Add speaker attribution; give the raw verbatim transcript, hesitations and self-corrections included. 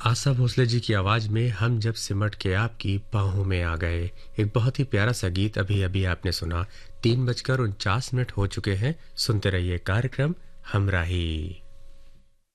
Speaker 1: आशा भोसले जी की आवाज में हम जब सिमट के आपकी बाहों में आ गए। एक बहुत ही प्यारा सा गीत अभी अभी आपने सुना। तीन बजकर उनचास मिनट हो चुके हैं। सुनते रहिए कार्यक्रम हमराही।